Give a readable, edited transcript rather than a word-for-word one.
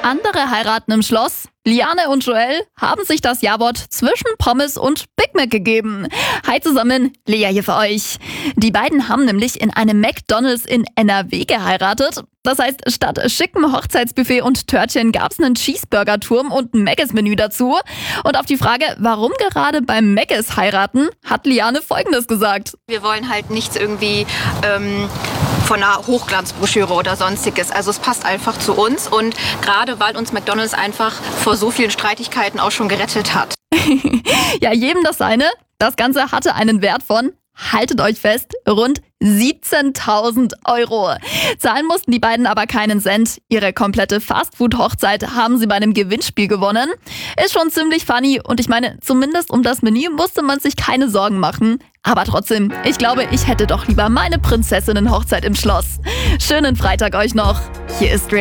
Andere heiraten im Schloss. Liane und Joel haben sich das Jawort zwischen Pommes und Big Mac gegeben. Hi zusammen, Lea hier für euch. Die beiden haben nämlich in einem McDonald's in NRW geheiratet. Das heißt, statt schickem Hochzeitsbuffet und Törtchen gab's einen Cheeseburger-Turm und ein Mc's-Menü dazu. Und auf die Frage, warum gerade beim Mc's heiraten, hat Liane Folgendes gesagt. Wir wollen halt nichts irgendwie von einer Hochglanzbroschüre oder sonstiges. Also es passt einfach zu uns und gerade weil uns McDonald's einfach vor so vielen Streitigkeiten auch schon gerettet hat. Ja, jedem das seine. Das Ganze hatte einen Wert von, haltet euch fest, rund 17.000 €. Zahlen mussten die beiden aber keinen Cent. Ihre komplette Fastfood-Hochzeit haben sie bei einem Gewinnspiel gewonnen. Ist schon ziemlich funny und ich meine, zumindest um das Menü musste man sich keine Sorgen machen. Aber trotzdem, ich glaube, ich hätte doch lieber meine Prinzessinnen-Hochzeit im Schloss. Schönen Freitag euch noch. Hier ist